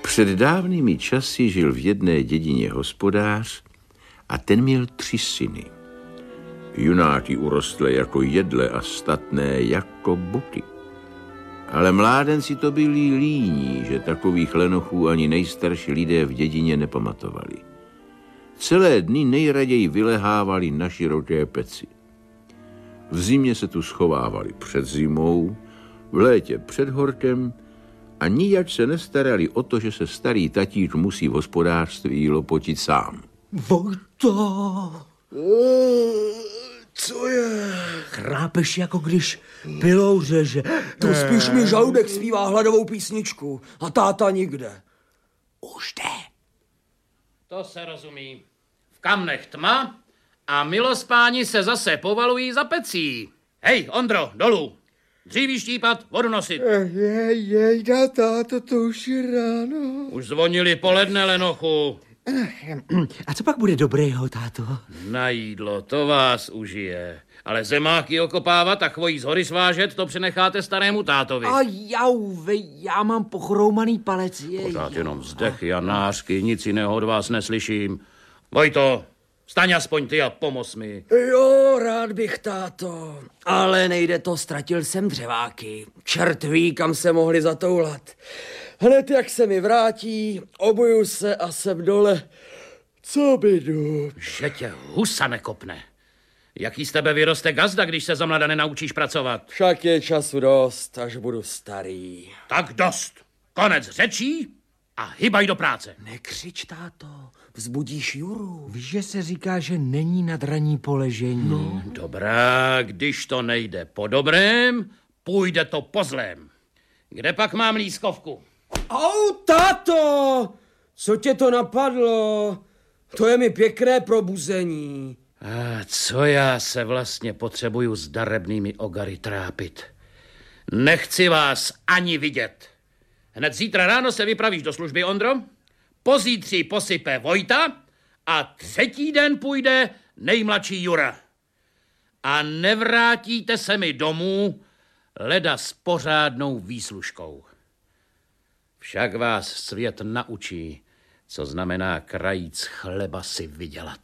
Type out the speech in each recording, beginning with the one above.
Před dávnými časy žil v jedné dědině hospodář a ten měl 3 syny. Junáky urostlé jako jedle a statné jako buky. Ale mládenci to byli líní, že takových lenochů ani nejstarší lidé v dědině nepamatovali. Celé dny nejraději vylehávali na široké peci. V zimě se tu schovávali před zimou, v létě před horkem a nijak se nestarali o to, že se starý tatík musí v hospodářství lopotit sám. Vojto! Co je? Chrápeš, jako když pilou řeže. To spíš mi žaludek zpívá hladovou písničku a táta nikde. Už jde. To se rozumí. V kamnech tma a milospáni se zase povalují za pecí. Hej, Ondro, dolů. Dříví štípat, vodu nosit. Jejda, táto, to už je ráno. Už zvonili poledne, lenochu. A co pak bude dobrého, táto? Na jídlo, to vás užije. Ale zemáky okopávat a chvojí z hory svážet, to přenecháte starému tátovi. A já mám pochroumaný palec. Pořád jenom vzdechy a nářky, nic jiného od vás neslyším. Vojto, staň aspoň ty a pomoz mi. Jo, rád bych, táto. Ale nejde to, ztratil jsem dřeváky. Čert ví, kam se mohli zatoulat. Hned jak se mi vrátí, obuju se a jsem dole. Co bydu? Že tě husa nekopne. Jaký z tebe vyroste gazda, když se za mlada nenaučíš pracovat? Však je času dost, až budu starý. Tak dost. Konec řečí a hybaj do práce. Nekřič, táto, vzbudíš Juru. Víš, že se říká, že není nad raní poležení. No. Dobrá, když to nejde po dobrém, půjde to po zlém. Kde pak mám lískovku? Au, táto! Co tě to napadlo? To je mi pěkné probuzení. A co já se vlastně potřebuju s darebnými ogary trápit? Nechci vás ani vidět. Hned zítra ráno se vypravíš do služby, Ondro. Pozítří posype Vojta a 3. den půjde nejmladší Jura. A nevrátíte se mi domů leda s pořádnou výslužkou. Však vás svět naučí, co znamená krajíc chleba si vydělat.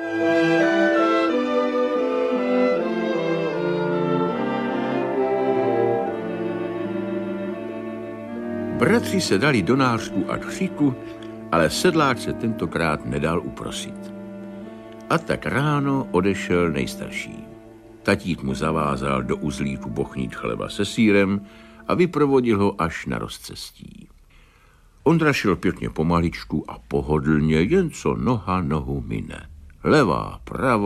Bratři se dali do nářku a křiku, ale sedláč se tentokrát nedal uprosit. A tak ráno odešel nejstarší. Tatík mu zavázal do uzlíku bochnít chleba se sýrem a vyprovodil ho až na rozcestí. Ondra šel pěkně pomaličku a pohodlně, jen co noha nohu mine. Levá,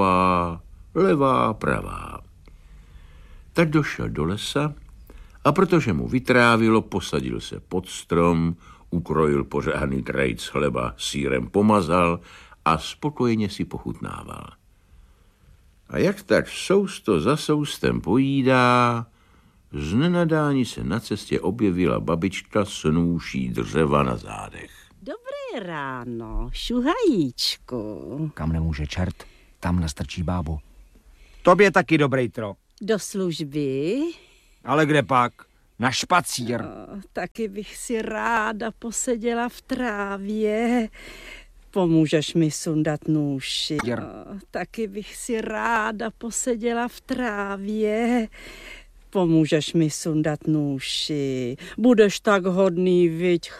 pravá. Tak došel do lesa a protože mu vytrávilo, posadil se pod strom, ukrojil pořádný krajíc chleba, sýrem pomazal a spokojeně si pochutnával. A jak tak sousto za soustem pojídá, z nenadání se na cestě objevila babička s nůší dřeva na zádech. Dobré ráno, šuhajíčku. Kam nemůže čert, tam nastrčí bábu. Tobě taky dobrý tro. Do služby? Ale kde pak? Na špacír. Taky bych si ráda poseděla v trávě. Pomůžeš mi sundat nůši. Taky bych si ráda poseděla v trávě. Pomůžeš mi sundat nůši. Budeš tak hodný, viď,